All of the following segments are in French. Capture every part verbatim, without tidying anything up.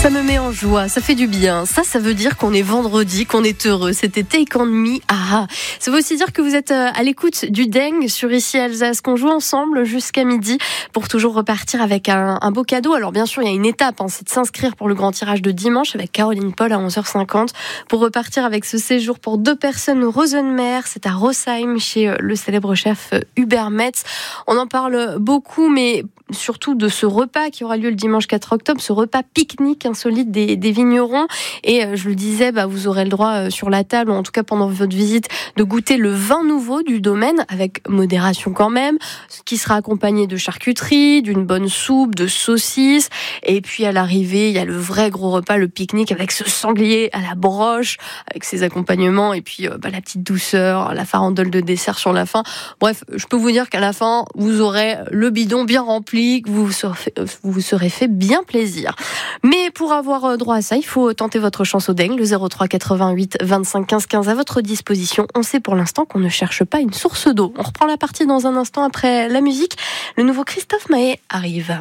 Ça me met en joie, ça fait du bien. Ça, ça veut dire qu'on est vendredi, qu'on est heureux. C'était Take On Me. Ah, ça veut aussi dire que vous êtes à l'écoute du Deng sur Ici Alsace, qu'on joue ensemble jusqu'à midi pour toujours repartir avec un, un beau cadeau. Alors bien sûr, il y a une étape, hein, c'est de s'inscrire pour le grand tirage de dimanche avec Caroline Paul à onze heures cinquante pour repartir avec ce séjour pour deux personnes au Rosenmer. C'est à Rosheim chez le célèbre chef Hubert Metz. On en parle beaucoup, mais surtout de ce repas qui aura lieu le dimanche quatre octobre, ce repas pique-nique insolite des, des vignerons. Et euh, je le disais, bah, vous aurez le droit euh, sur la table, ou en tout cas pendant votre visite, de goûter le vin nouveau du domaine, avec modération quand même, ce qui sera accompagné de charcuterie, d'une bonne soupe, de saucisses. Et puis à l'arrivée, il y a le vrai gros repas, le pique-nique, avec ce sanglier à la broche, avec ses accompagnements, et puis euh, bah, la petite douceur, la farandole de dessert sur la fin. Bref, je peux vous dire qu'à la fin, vous aurez le bidon bien rempli, que vous vous serez fait, vous vous serez fait bien plaisir. Mais pour avoir droit à ça, il faut tenter votre chance au Deng, le zéro trois quatre-vingt-huit vingt-cinq quinze quinze à votre disposition. On sait pour l'instant qu'on ne cherche pas une source d'eau. On reprend la partie dans un instant après la musique. Le nouveau Christophe Maé arrive.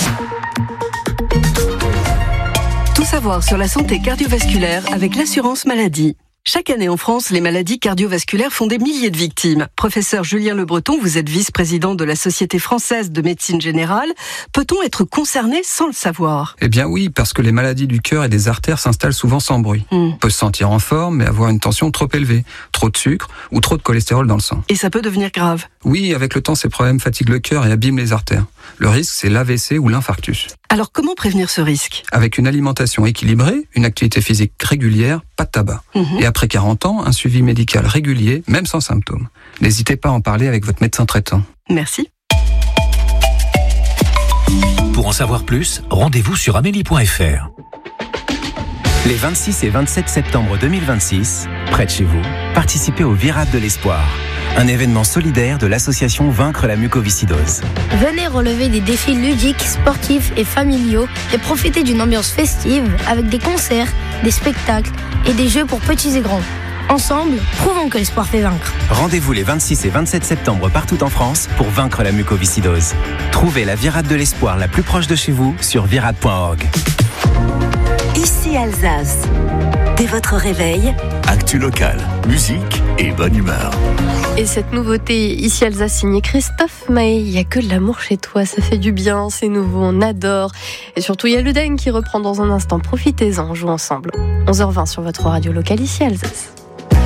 Tout savoir sur la santé cardiovasculaire avec l'assurance maladie. Chaque année en France, les maladies cardiovasculaires font des milliers de victimes. Professeur Julien Le Breton, vous êtes vice-président de la Société française de médecine générale. Peut-on être concerné sans le savoir ? Eh bien oui, parce que les maladies du cœur et des artères s'installent souvent sans bruit. Mm. On peut se sentir en forme, mais avoir une tension trop élevée, trop de sucre ou trop de cholestérol dans le sang. Et ça peut devenir grave ? Oui, avec le temps, ces problèmes fatiguent le cœur et abîment les artères. Le risque, c'est l'A V C ou l'infarctus. Alors comment prévenir ce risque ? Avec une alimentation équilibrée, une activité physique régulière, pas de tabac. Mm-hmm. Et après quarante ans, un suivi médical régulier, même sans symptômes. N'hésitez pas à en parler avec votre médecin traitant. Merci. Pour en savoir plus, rendez-vous sur amélie point f r. Les vingt-six et vingt-sept septembre deux mille vingt-six, près de chez vous, participez au Virade de l'Espoir, un événement solidaire de l'association Vaincre la mucoviscidose. Venez relever des défis ludiques, sportifs et familiaux et profiter d'une ambiance festive avec des concerts, des spectacles et des jeux pour petits et grands. Ensemble, prouvons que l'espoir fait vaincre. Rendez-vous les vingt-six et vingt-sept septembre partout en France pour vaincre la mucoviscidose. Trouvez la Virade de l'Espoir la plus proche de chez vous sur virade point org. Ici Alsace. Dès votre réveil, actu local, musique et bonne humeur. Et cette nouveauté, Ici Alsace, signée Christophe Maé, il n'y a que de l'amour chez toi, ça fait du bien, c'est nouveau, on adore. Et surtout, il y a le Deng qui reprend dans un instant, profitez-en, on joue ensemble. onze heures vingt sur votre radio locale Ici Alsace.